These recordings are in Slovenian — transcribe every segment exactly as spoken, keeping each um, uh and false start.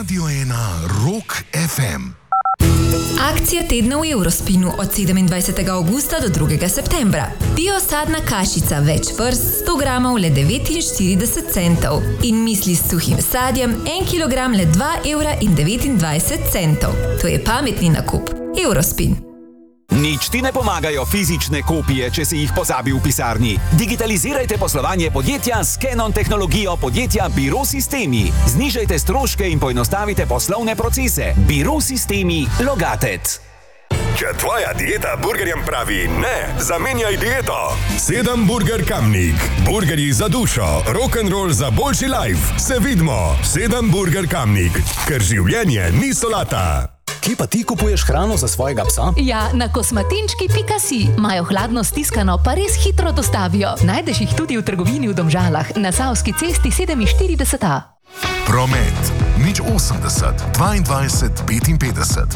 Radio ena Rock ef em. Akcija tedna v Eurospinu od sedemindvajsetega avgusta do drugega septembra. Biosadna kašica več vrst sto gramov le devetinštirideset centov in misli s suhim sadjem en kilogram le dva evra in devetindvajset centov. To je pametni nakup. Eurospin. Nič ti ne pomagajo fizične kopije, če si jih pozabil v pisarni. Digitalizirajte poslovanje podjetja s Canon tehnologijo podjetja Biro Sistemi. Znižajte stroške in poenostavite poslovne procese. Biro Sistemi Logatec. Če tvoja dieta burgerjem pravi ne, zamenjaj dieto. Sedem Burger Kamnik. Burgerji za dušo, rock'n'roll za boljši life. Se vidimo. Sedem Burger Kamnik. Ker življenje ni solata. Kje pa ti kupuješ hrano za svojega psa? Ja, na kosmatinčki pika si. Imajo hladno stiskano, pa res hitro dostavijo. Najdeš jih tudi v trgovini v Domžalah, na Savski cesti sedeminštirideset A. Promet. Nič osemdeset, dvaindvajset, petinpetdeset.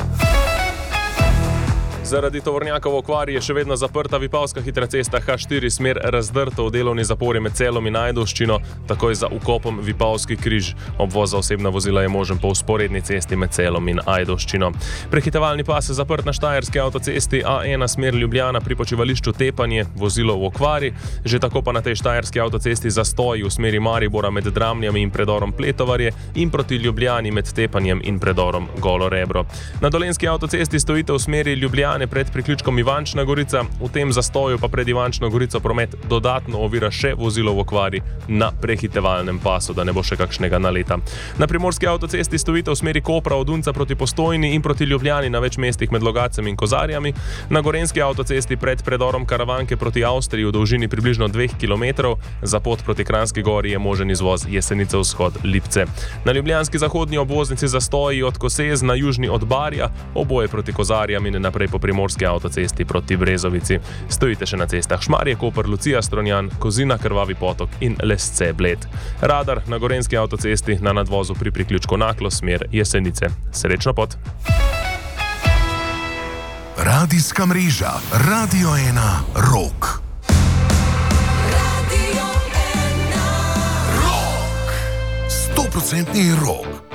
Zaradi tovornjakov v okvari je še vedno zaprta vipavska hitra cesta ha štiri smer Razdrto v delovni zapori med Celom in Ajdovščino, takoj za vkopom Vipavski križ. Obvoz za osebna vozila je možen po vzporedni cesti med Celom in Ajdovščino. Prehitevalni pas je zaprt na štajerski avtocesti A ena smer Ljubljana pri počivališču Tepanje, vozilo v okvari, že tako pa na tej štajerski avtocesti zastoji v smeri Maribora med Dramljami in predorom Pletovarje in proti Ljubljani med Tepanjem in predorom Golo Rebro. Na dolenjski avtocesti stojite v smeri Ljubljane pred priključkom Ivančna Gorica, v tem zastoju pa pred Ivančno Gorico promet dodatno ovira še vozilo v okvari na prehitevalnem pasu, da ne bo še kakšnega naleta. Na primorski avtocesti stojite v smeri Kopra od Unca proti Postojni in proti Ljubljani na več mestih med Logacem in Kozarjami. Na gorenjski avtocesti pred predorom Karavanke proti Avstriji v dolžini približno dveh kilometrov, za pot proti Kranjski Gori je možen izvoz Jesenice vzhod Lipce. Na ljubljanski zahodni obvoznici zastoji od Kosez, na južni od Barja, oboje proti Kozarjam in naprej po primorski avtocesti proti Brezovici. Stojite še na cestah Šmarje, Koper, Lucija, Stronjan, Kozina, Krvavi potok in Lesce, Bled. Radar na gorenjski avtocesti na nadvozu pri priključku Naklo, smer Jesenice. Srečno pot! Radijska mreža Radio ena Rock. Radio ena Rock. sto procentni rock.